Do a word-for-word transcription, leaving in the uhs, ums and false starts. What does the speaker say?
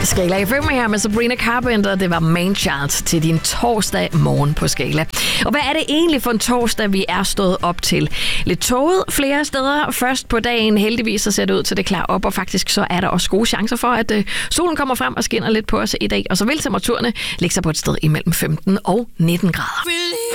Skala F M her med Sabrina Carpenter. Det var Manchild til din torsdag morgen på Skala. Og hvad er det egentlig for en torsdag, vi er stået op til? Lidt tåget flere steder først på dagen. Heldigvis så ser det ud til det klar op, og faktisk så er der også gode chancer for, at øh, solen kommer frem og skinner lidt på os i dag. Og så vil temperaturerne ligge sig på et sted imellem femten og nitten grader.